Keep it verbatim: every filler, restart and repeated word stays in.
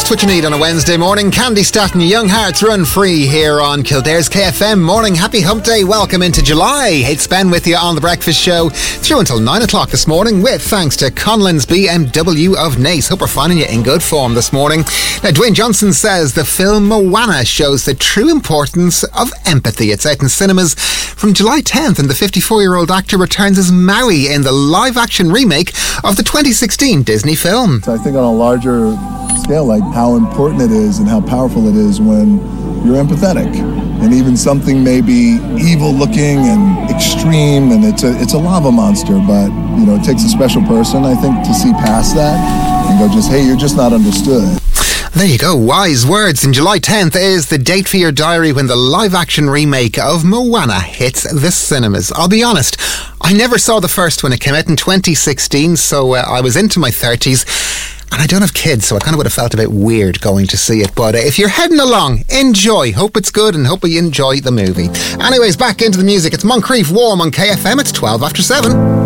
just what you need on a Wednesday morning. Candy Staton, Young Hearts Run Free here on Kildare's K F M. Morning, happy hump day, welcome into July. It's Ben with you on The Breakfast Show through until nine o'clock this morning, with thanks to Conlon's B M W of Naas. Hope we're finding you in good form this morning. Now, Dwayne Johnson says the film Moana shows the true importance of empathy. It's out in cinemas from July tenth, and the fifty-four-year-old actor returns as Maui in the live-action remake of the twenty sixteen Disney film. I think on a larger scale, like how important it is and how powerful it is when you're empathetic. And even something may be evil looking and extreme, and it's a it's a lava monster, but you know, it takes a special person, I think, to see past that and go just, hey, you're just not understood. There you go, wise words. And July tenth is the date for your diary when the live-action remake of Moana hits the cinemas. I'll be honest, I never saw the first when it came out in twenty sixteen, so uh, I was into my thirties. And I don't have kids, so I kind of would have felt a bit weird going to see it. But uh, if you're heading along, enjoy. Hope it's good and hope you enjoy the movie. Anyways, back into the music. It's Moncrief Warm on K F M. It's twelve after seven.